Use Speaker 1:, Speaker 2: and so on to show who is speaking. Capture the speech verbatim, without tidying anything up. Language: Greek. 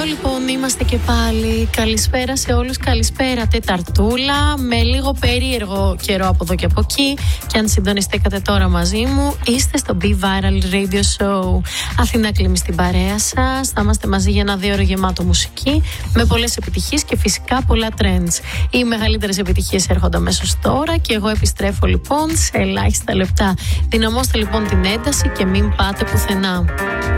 Speaker 1: λοιπόν είμαστε και πάλι. Καλησπέρα σε όλους, καλησπέρα Τεταρτούλα. Με λίγο περίεργο καιρό από εδώ και από εκεί. Και αν συντονιστήκατε τώρα μαζί μου, είστε στο Be Viral Radio Show. Αθηνά Κλίμη στην παρέα σας. Θα είμαστε μαζί για ένα δύο ώρο γεμάτο μουσική, με πολλές επιτυχίες και φυσικά πολλά trends. Οι μεγαλύτερες επιτυχίες έρχονται αμέσως τώρα και εγώ επιστρέφω λοιπόν σε ελάχιστα λεπτά. Δυναμώστε λοιπόν την ένταση και μην πάτε πουθενά.